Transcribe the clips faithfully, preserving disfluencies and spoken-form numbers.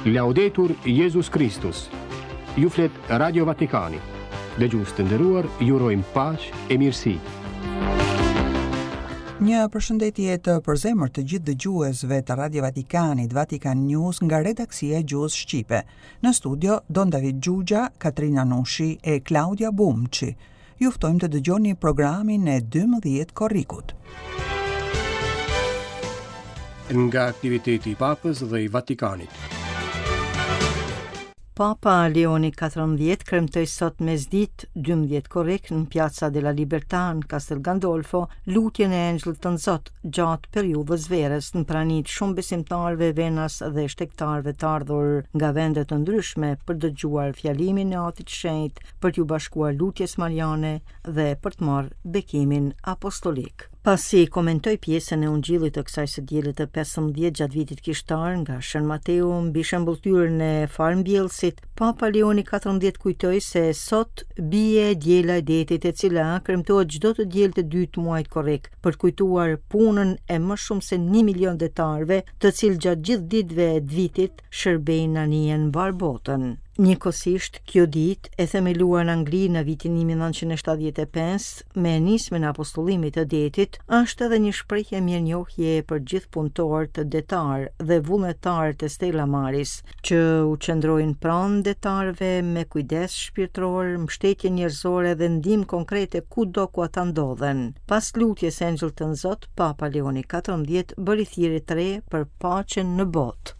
Laudetur Jesus Christus. Ju flet Radio Vatikani. Dëgjues të nderuar, ju urojmë paqe e mirësi. Një përshëndetje të përzemër të gjithë dëgjuesve të Radio Vatikanit, Vatikan News nga redaksia e gjuhës shqipe. Në studio Don David Gjugja, Katrina Nushi e Claudia Bumçi. Ju ftojmë të dëgjoni programin e dymbëdhjetë korrikut. Nga aktiviteti i Papës dhe i Vatikanit. Papa Leoni katërmbëdhjetë kremtoi sot mesditë dymbëdhjetë korrik në Piazza della Libertà në Castel Gandolfo lutjen e Engjëllit të Zot gjatë periudhës verës në pranit shumë besimtarëve venas dhe shtektarëve të ardhur nga vende të ndryshme për dëgjuar fjalimin e Atit të Shenjtë, për t'u bashkuar lutjes mariane dhe për të marrë bekimin apostolik. Pasi komentoi pjesën e Ungjillit të kësaj së diellit të pesëmbëdhjetë gjatë vitit kishtar nga Shën Mateu mbi shembulltyrën e farmbjellësit, Papa Leoni katërmbëdhjetë kujtoi se sot bie diela e detit e cila kremtohet çdo të diel të dytë muajit korrik për të kujtuar punën e më shumë se një milion detarëve, të cilë gjatë gjithë ditëve të vitit shërbejnë anijen mbar botën. Njëkohësisht, kjo ditë e themeluar në Angli në vitin një mijë nëntëqind e shtatëdhjetë e pesë me nismën e apostullimit të detit, është edhe një shprehje mirënjohje për gjithë punëtorët detar dhe vullnetarët e Stella Maris, që u qëndrojnë pranë detarëve me kujdes shpirtëror, mbështetje njerëzore dhe ndihmë konkrete kudo ku ata ndodhen. Pas lutjes së Engjëllit të Zot, Papa Leoni katërmbëdhjetë bëri thirrje të re për paqen në botë.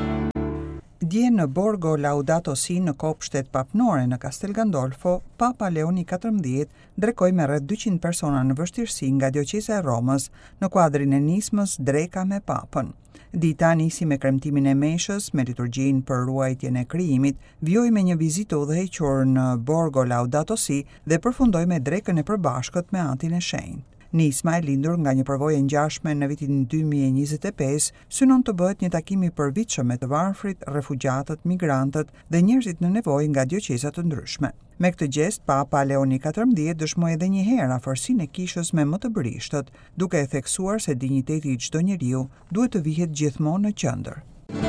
Dje në Borgo Laudato Si në kopshtet papnore në Castel Gandolfo, Papa Leoni katërmbëdhjetë drekoi me rreth dyqind persona në vështirësi nga dioqeza e Romës në kuadrin e nismës Dreka me Papën. Dita nisi me kremtimin e meshës, me liturgjinë për ruajtjen e krijimit, vjoi me një vizitë udhëhequr në Borgo Laudato Si dhe përfundoi me drekën e përbashkët me Atin e Shenjtë. Nisma e lindur nga një përvojë ngjashme në vitin dy mijë e njëzet e pesë synon të bëhet një takim i përvitshëm me të varfrit, refugjatët, migrantët dhe njerëzit në nevojë nga dioqeza të ndryshme. Me këtë gest, Papa Leoni katërmbëdhjetë dëshmoi edhe një herë afërsinë e kishës me më të bërishtët, duke e theksuar se dinjiteti i çdo njeriu duhet të vihet gjithmonë në qendër.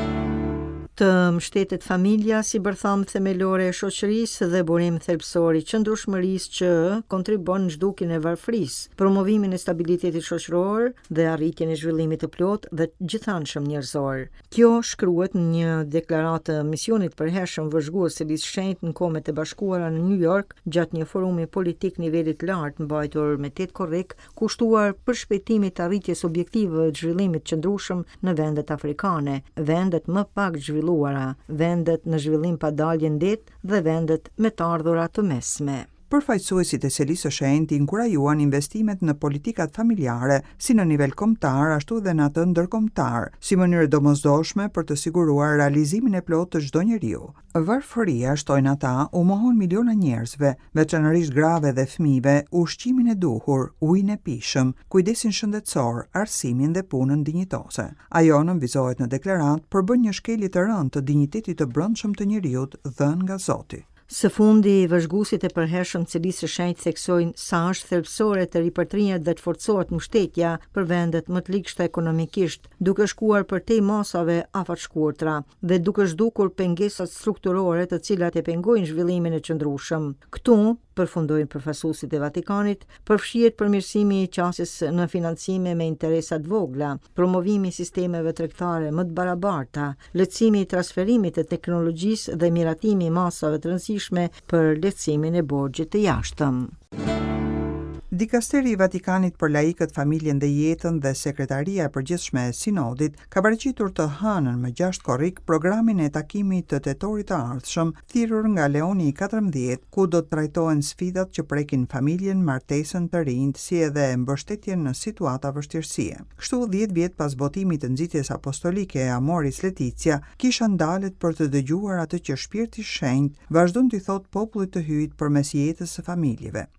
Të mbështetet familja si bërtham themelore e shoqërisë dhe burim thelbësor i qëndrueshmërisë që kontribon në zhdukjen e varfërisë, promovimin e stabilitetit shoqëror dhe arritjen e zhvillimit të plotë dhe gjithanshëm njerëzor. Kjo shkruhet në një deklaratë të misionit përhershëm vëzhgues së Lisë Shenjtë në Kombet e Bashkuara në New York gjatë një forumi politik nivelit lart mbajtur me tetë korrik, kushtuar për shpejtimit të arritjes objektive të zhvillimit qëndrueshëm në vendet afrikane, vendet më pak zhvilluara vendet në zhvillim pa dalje ndet dhe vendet me të ardhura të mesme. Përfaqësuesit e Selisë së Shenjtë inkurajuan investimet në politikat familjare, si në nivel kombëtar ashtu dhe në atë ndërkombëtar, si mënyrë domosdoshme për të siguruar realizimin e plotë të çdo njeriu. Varfëria, shtojnë ata, u mohon miliona njerëzve, veçanërisht grave dhe fëmijëve, ushqimin e duhur, ujin e pishëm, kujdesin shëndetësor, arsimin dhe punën dinjitose. Ajo nënvizohet në deklaratë përbën një shkelje të rëndë të dinjitetit të brendshëm të njeriut dhënë nga Zoti. Së fundi, vëzhguesit e përhershëm të Selisë së Shenjtë theksojnë sa është thelbësore të ripërtrinjet dhe të forcohet mbështetja për vendet më të ligshta ekonomikisht, duke shkuar përtej masave afatshkurtra dhe duke zhdukur pengesat strukturore të cilat e pengojnë zhvillimin e qëndrueshëm. Këtu, përfundojnë përfaqësuesit e Vatikanit, përfshihet përmirësimi i qasjes në financime me interesat vogla, promovimi i sistemeve tregtare më të barabarta, lehtësimi i transferimit të teknologjisë dhe miratimi i masave të rëndësishme për lehtësimin e borxhit të jashtëm. Dikasteri i Vatikanit për laikët, familjen dhe jetën dhe Sekretaria e Përgjithshme e Sinodit ka paraqitur të hënën më gjashtë korrik programin e takimit të tetorit të ardhshëm thirrur nga Leoni i katërmbëdhjetë, ku do të trajtohen sfidat që prekin familjen, martesën të rinjt, si edhe mbështetjen në situata vështirësie. Kështu, dhjetë vjet pas botimit të nxitjes apostolike e Amoris Laetitia, kisha ndalet për të dëgjuar atë që Shpirti i Shenjtë vazhdon t'i thotë popullit të hyjt përmes jetës së familjeve.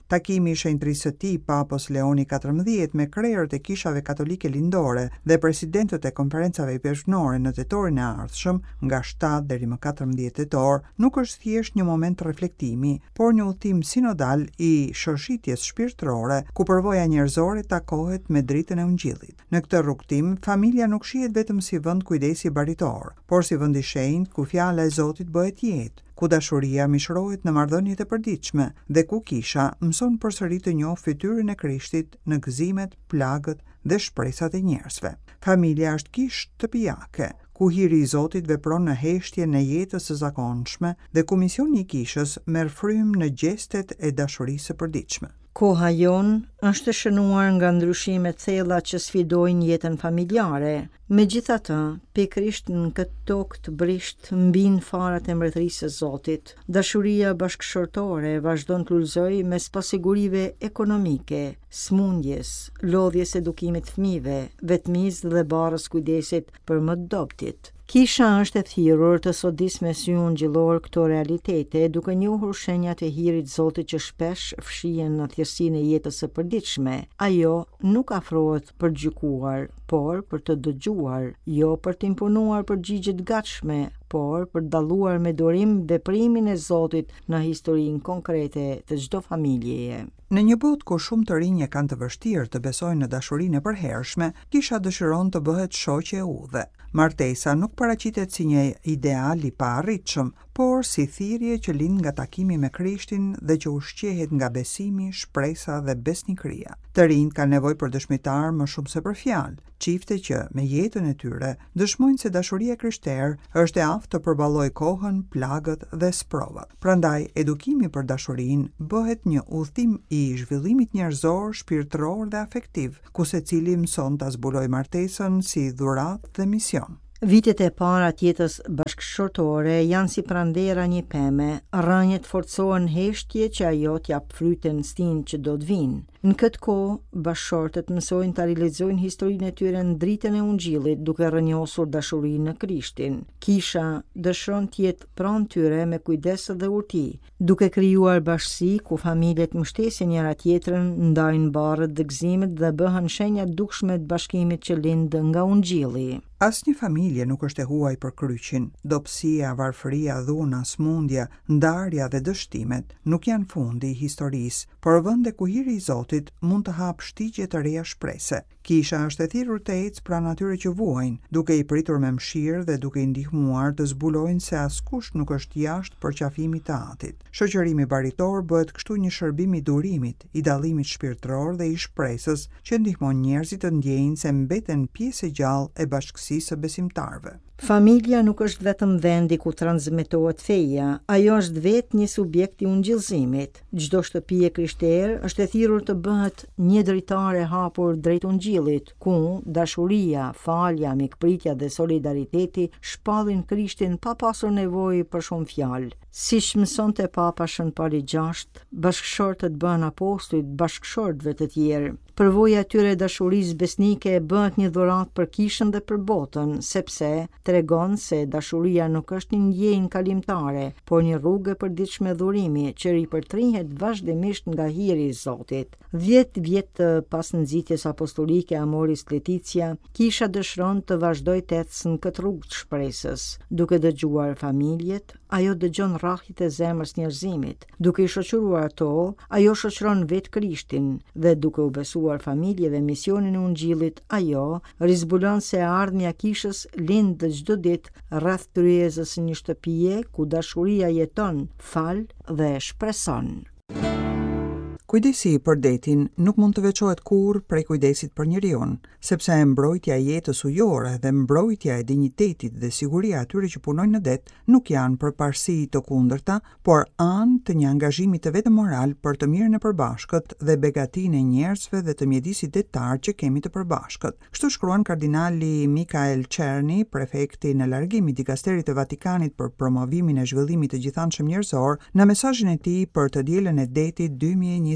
Takimi i shenjtërisë së tij Papos Leoni katërmbëdhjetë me krerët e kishave katolike lindore dhe presidentët e konferencave bashkëpunore në tetorin e ardhshëm, nga shtatë deri më katërmbëdhjetë tetor, nuk është thjesht një moment reflektimi, por një udhtim sinodal i shoshitjes shpirtërore ku përvoja njerëzore takohet me dritën e Ungjillit. Në këtë rrugtim, familja nuk shihet vetëm si vend kujdesi baritor, por si vend i shenjtë ku fjala e Zotit bëhet jetë, ku dashuria mishrohet në marrëdhëniet e përditshme dhe ku kisha mëson përsëri të njohë fytyrën e Krishtit në gëzimet, plagët dhe shpresat e njerëzve. Familja është kishë shtëpiake, ku hiri i Zotit vepron në heshtje në jetës së zakonshme dhe ku misioni i kishës merr frymë në gjestet e dashurisë së përditshme. Koha jon është shënuar nga ndryshime të thella që sfidojnë jetën familjare. Megjithatë, pikërisht në këtë tokë të brisht mbin farat e mbretërisë së Zotit. Dashuria bashkëshortore vazhdon të ulëzojë mes pasigurive ekonomike, smundjes, lodhjes edukimit fëmijëve, vetmisë dhe barrës kujdesit për më të dobtit. Kisha është e thirrur të sodis me sy ungjillor këto realitete, duke njohur shenjat e hirit Zotit që shpesh fshihen në thjeshtinë e jetës së përditshme. Ajo nuk afrohet për gjykuar, por për të dëgjuar, jo për të imponuar përgjigje të gatshme, por për dalluar me durim veprimin e Zotit në historinë konkrete të çdo familjeje. Në një botë ku shumë të rinj kanë të vështirë të besojnë në dashurinë e përhershme, kisha dëshiron të bëhet shoqe e udhë. Martesa nuk paraqitet si një ideal i paarritshëm, por si thirrje që lind nga takimi me Krishtin dhe që ushqehet nga besimi, shpresa dhe besnikëria. Të rinjt kanë nevojë për dëshmitar më shumë se për fjalë, çifte që me jetën e tyre dëshmojnë se dashuria krishtere është e aftë të përballojë kohën, plagët dhe sprovat. Prandaj, edukimi për dashurinë bëhet një udhtim i zhvillimit njerëzor, shpirtëror dhe afektiv, ku secili mëson ta zbulojë martesën si dhuratë dhe mision. Vitet e para të jetës bashkëshortore janë si prandera një peme, rrënjët forcohen heshtje që ajo t'jap fryten stin që do të vinë. Në këtë kohë, bashkëshortët mësojnë ta realizojnë historinë e tyre në dritën e Ungjillit, duke rrënjosur dashurinë në Krishtin. Kisha dëshiron të jetë pranë tyre me kujdes dhe urti, duke krijuar bashkësi ku familjet mbështesin njëra tjetrën, ndajnë barrët dhe gëzimet dhe bëhen shenja dukshme të bashkimit që lind nga Ungjilli. Asnjë familje nuk është e huaj për kryqin. Dobësia, varfëria, dhuna, smundja, ndarja dhe dështimet nuk janë fundi i historisë, por vende ku hiri i Zotit mund të hap shtigje të reja shprese. Kisha është e thirrur të ecë pranë atyre që vuajnë, duke i pritur me mëshirë dhe duke i ndihmuar të zbulojnë se askush nuk është jashtë përqafimit të atit. Shoqërimi baritor bëhet kështu një shërbim i durimit, i dallimit shpirtëror dhe i shpresës që ndihmon njerëzit të ndjejnë se mbeten pjesë e gjallë e bashkësisë së besimtarëve. Familja nuk është vetëm vendi ku transmetohet feja, ajo është vetë një subjekt i ungjillëzimit. Çdo shtëpi e krishterë është e thirrur të bëhet një dritare e hapur drejt Ungjillit, ku dashuria, falja, mikpritja dhe solidariteti shpallin Krishtin pa pasur nevojë për shumë fjalë. Siç mësonte Papa Shën Pali gjashtë, bashkëshortët bëhen apostujt bashkëshortëve të tjerë. Përvoja e tyre e dashurisë besnike bëhet një dhuratë për kishën dhe për botën, sepse tregon se dashuria nuk është një ndjenjë kalimtare, por një rrugë e përditshme dhurimi që ripërtrihet vazhdimisht nga hiri i Zotit. Dhjetë vjet pas nxitjes apostolike Amoris Laetitia, kisha dëshiron të vazhdojë të ecë në këtë rrugë të shpresës, duke dëgjuar familjet. Ajo dëgjon rrahjet e zemrës njerëzimit. Duke i shoqëruar ato, ajo shoqëron vetë Krishtin dhe duke u besuar familjeve misionin e Ungjillit, ajo rizbulon se ardhmja kishës lind çdo ditë rreth tryezës së një shtëpie ku dashuria jeton, fal dhe shpreson. Kujdesi për detin nuk mund të veçohet kurrë prej kujdesit për njeriun, sepse mbrojtja e jetës ujore dhe mbrojtja e dinjitetit dhe siguria atyre që punojnë në det nuk janë përparësi të kundërta, por anë të një angazhimi të vetëm moral për të mirën e përbashkët dhe begatinë e njerëzve dhe të mjedisit detar që kemi të përbashkët. Kështu shkruan kardinali Mikael Czerny, prefekti në largim i dikasterit të Vatikanit për promovimin e zhvillimit të gjithanshëm njerëzor, në mesazhin e tij për të dielën e detit dy mijë e njëzet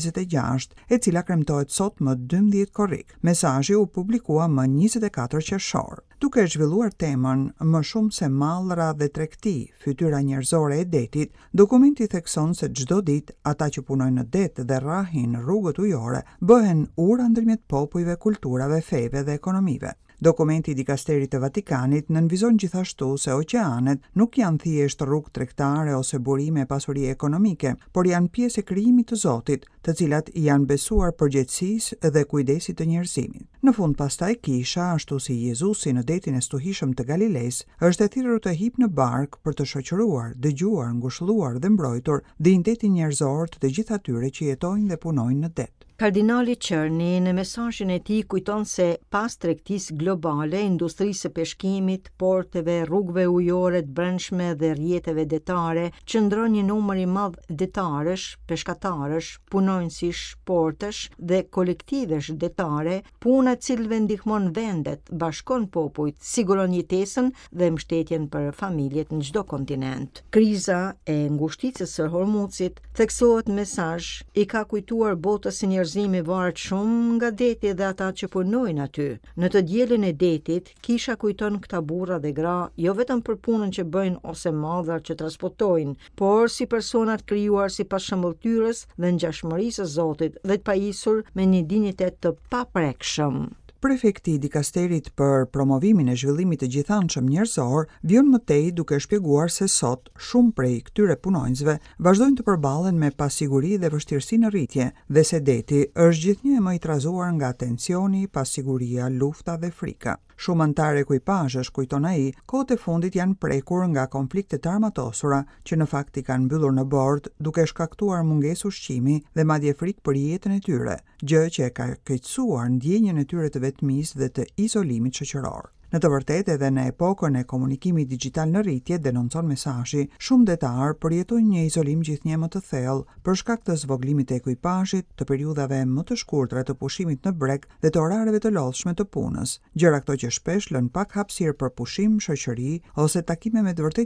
njëzet e gjashtë, e cila kremtohet sot më dymbëdhjetë korrik. Mesazhi u publikua më njëzet e katër qershor. Duke zhvilluar temën më shumë se mallra dhe tregti, fytyra njerëzore e detit, dokumenti thekson se çdo ditë ata që punojnë në det dhe rrahin rrugët ujore bëhen ura ndërmjet popujve, kulturave, feve dhe ekonomive. Dokumenti i dikasterit të Vatikanit nënvizon gjithashtu se oqeanet nuk janë thjesht rrugë tregtare ose burime e pasurie ekonomike, por janë pjesë e krijimit të Zotit, të cilat janë besuar përgjegjësisë dhe kujdesit të njerëzimit. Në fund pastaj kisha, ashtu si Jezusi në detin e stuhishëm të Galiles, është e thirrur të hip në bark për të shoqëruar, dëgjuar, ngushëlluar dhe mbrojtur dinjitetin njerëzor të të gjithë atyre që jetojnë dhe punojnë në det. Kardinali Çerni në mesazhin e tij kujton se pas tregtisë globale, industrisë së peshkimit, porteve, rrugëve ujore të brendshme dhe rrjeteve detare, qëndron një numër i madh detarësh, peshkatarësh, punonjësish, portësh dhe kolektivesh detare, puna e cilëve ndihmon vendet, bashkon popujt, siguron jetesën dhe mbështetjen për familjet në çdo kontinent. Kriza e ngushticës së Hormuzit, theksohet mesazh, i ka kujtuar botës se njerëzimi varet shumë nga deti dhe ata që punojnë aty. Në të dielën e detit, kisha kujton këta burra dhe gra, jo vetëm për punën që bëjnë ose madhar që transportojnë, por si personat krijuar sipas shëmbëltyrës dhe ngjashmërisë së Zotit dhe të pajisur me një dinjitet të paprekshëm. Prefekti i dikasterit për promovimin e zhvillimit të gjithanshëm njerëzor vjen më tej duke shpjeguar se sot shumë prej këtyre punonjësve vazhdojnë të përballen me pasiguri dhe vështirësi në rritje dhe se deti është gjithnjë më i trazuar nga tensioni, pasiguria, lufta dhe frika. Shumë antarë ekuipazhesh, kujton ai, kohët e fundit janë prekur nga konfliktet armatosura që në fakt i kanë mbyllur në bord duke shkaktuar mungesë ushqimi dhe madje frikë për jetën e tyre, gjë që e ka keqësuar ndjenjën e tyre të vetmisë dhe të izolimit shoqëror. Në të vërtetë edhe në epokën e komunikimit digjital në rritje, denonцon mesazhi, shumë detar përjetojnë një izolim gjithnjë më të thellë për shkak të zvoglimit të ekuipazhit, të periudhave më të shkurtra të pushimit në breg dhe të orareve të lodhshme të punës. Gjëra këto që shpesh lën pak hapësirë për pushim, shoqëri ose takime me të vërtetë